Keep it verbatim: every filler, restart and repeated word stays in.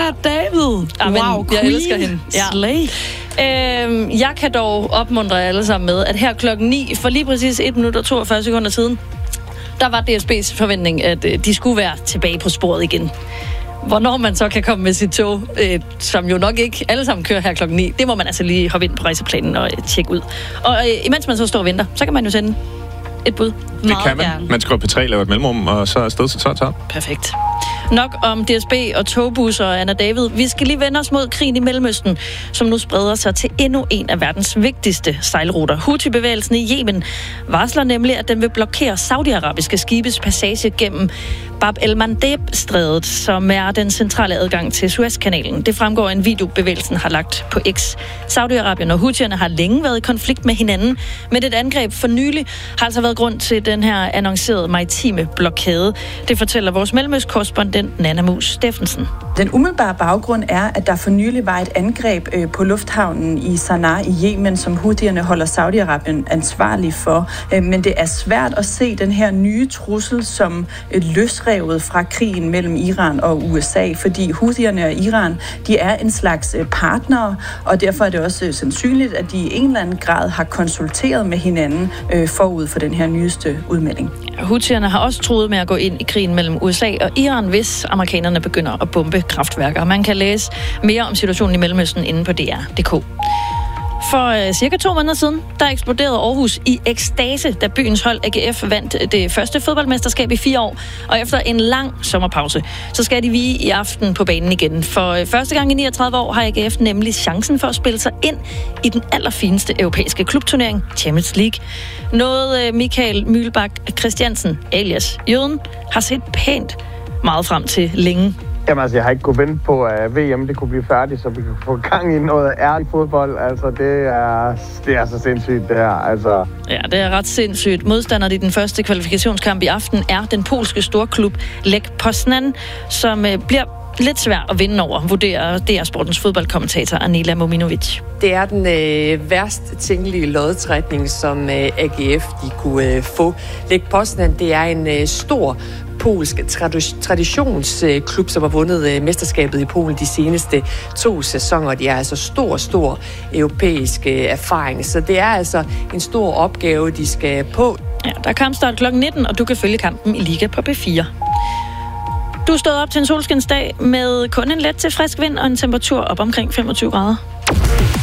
Ja, David. Ja, men, wow, jeg queen. elsker hende. Ja. Slay. Øhm, jeg kan dog opmuntre jer alle sammen med, at her klokken ni, for lige præcis et minut og toogfyrre sekunder siden, der var D S B's forventning, at øh, de skulle være tilbage på sporet igen. Hvornår man så kan komme med sit tog, øh, som jo nok ikke alle sammen kører her klokken ni, det må man altså lige hoppe ind på rejseplanen og øh, tjekke ud. Og øh, imens man så står og venter, så kan man jo sende et bud. Det kan man. Man skriver P tre, laver et mellemrum, og så er afsted til tolv. Perfekt. Nok om D S B og togbusser og Anna David. Vi skal lige vende os mod krigen i Mellemøsten, som nu spreder sig til endnu en af verdens vigtigste sejlruter. Houthi-bevægelsen i Yemen varsler nemlig, at den vil blokere saudiarabiske skibes passage gennem Bab el-Mandeb-strædet, som er den centrale adgang til Suezkanalen. Det fremgår af en video, bevægelsen har lagt på X. Saudi-Arabien og Houthierne har længe været i konflikt med hinanden, men et angreb for nylig har altså været grund til den her annoncerede maritime blokade. Det fortæller vores mellemøstkorrespondent Nana Mus Steffensen. Den umiddelbare baggrund er, at der for nylig var et angreb på lufthavnen i Sanaa i Yemen, som Houthierne holder Saudi-Arabien ansvarlig for. Men det er svært at se den her nye trussel som løsrevet fra krigen mellem Iran og U S A, fordi Houthierne og Iran, de er en slags partnere, og derfor er det også sandsynligt, at de i en eller anden grad har konsulteret med hinanden forud for den her nyeste udmelding. Houthierne har også truet med at gå ind i krigen mellem U S A og Iran, hvis amerikanerne begynder at bombe kraftværker. Man kan læse mere om situationen i Mellemøsten inde på D R punktum d k. For øh, cirka to måneder siden, der eksploderede Aarhus i ekstase, da byens hold A G F vandt det første fodboldmesterskab i fire år. Og efter en lang sommerpause, så skal de vige i aften på banen igen. For øh, første gang i niogtredive år har A G F nemlig chancen for at spille sig ind i den allerfineste europæiske klubturnering, Champions League. Noget øh, Michael Mühlbach Christiansen, alias Jøden, har set pænt meget frem til længe. Jamen altså, jeg har ikke kunnet vente på, at V M det kunne blive færdigt, så vi kan få gang i noget ærlig fodbold. Altså, det er, det er så sindssygt, det her. Altså. Ja, det er ret sindssygt. Modstanderen i den første kvalifikationskamp i aften er den polske storklub Lech Poznan, som øh, bliver lidt svær at vinde over, vurderer D R Sportens fodboldkommentator Anila Mominovic. Det er den øh, værst tænkelige lodtrækning, som øh, A G F de kunne øh, få. Lech Poznan, det er en øh, stor polsk trad- traditionsklub, som har vundet øh, mesterskabet i Polen de seneste to sæsoner. De er altså stor, stor europæisk øh, erfaring, så det er altså en stor opgave, de skal på. Ja, der er kampstart klokken nitten, og du kan følge kampen i Liga på B fire. Du stod op til en solskinsdag med kun en let til frisk vind og en temperatur op omkring femogtyve grader.